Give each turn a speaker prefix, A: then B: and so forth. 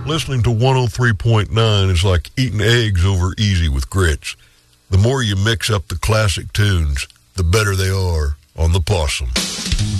A: Listening to 103.9 is like eating eggs over easy with grits. The more you mix up the classic tunes, the better they are on the Possum.